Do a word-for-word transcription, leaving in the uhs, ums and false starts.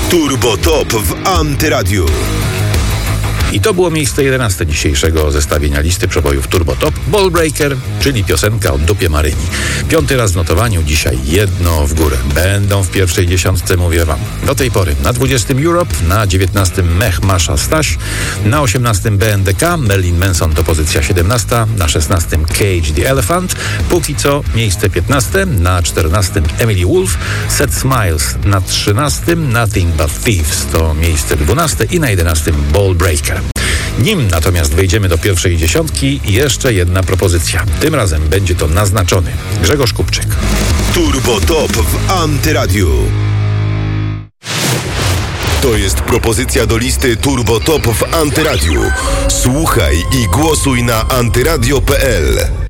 Turbo Top w Antyradiu. I to było miejsce jedenaste dzisiejszego zestawienia listy przebojów Turbo Top. Ballbreaker, czyli piosenka o dupie Maryni. Piąty raz w notowaniu, dzisiaj jedno w górę. Będą w pierwszej dziesiątce, mówię wam. Do tej pory na dwudziestym Europe, na dziewiętnastym Mech Masza Staś, na osiemnastym B N D K, Marilyn Manson to pozycja siedemnasta, na szesnastym Cage the Elephant, póki co miejsce piętnaste, na czternastym Emily Wolf, Set Smiles na trzynastym, Nothing But Thieves to miejsce dwunaste i na jedenastym Ballbreaker. Nim natomiast wejdziemy do pierwszej dziesiątki, jeszcze jedna propozycja. Tym razem będzie to naznaczony Grzegorz Kupczyk. Turbo Top w Antyradiu. To jest propozycja do listy Turbo Top w Antyradiu. Słuchaj i głosuj na antyradio kropka p l.